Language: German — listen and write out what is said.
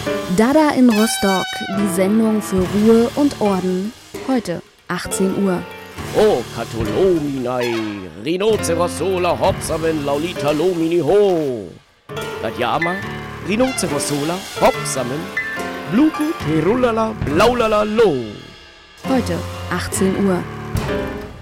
Dada in Rostock, die Sendung für Ruhe und Orden. Heute, 18 Uhr. O Katolominai, Rhinoceros sola hopsamen laulita lomini ho. Dat Jama, Rhinoceros sola hopsamen, Bluku terulala blaulala lo. Heute, 18 Uhr.